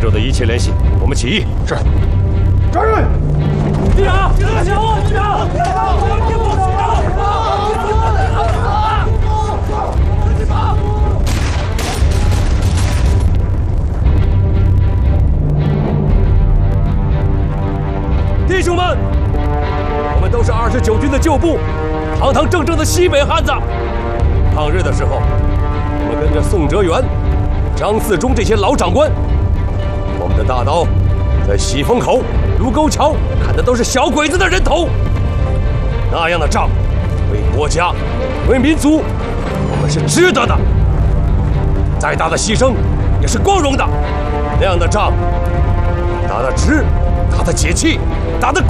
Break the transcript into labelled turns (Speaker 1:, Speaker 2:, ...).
Speaker 1: 州的一切联系，我们起义。是。
Speaker 2: 抓人！
Speaker 3: 队长，队长，队长！弟兄们，我们都是29军的旧部，堂堂正正的西北汉子。抗日的时候，我们跟着宋哲元、张自忠这些老长官，我们的大刀在喜峰口、卢沟桥砍的都是小鬼子的人头。那样的仗，为国家、为民族，我们是值得的。再大的牺牲也是光荣的。那样的仗，打得值，打得解气，打得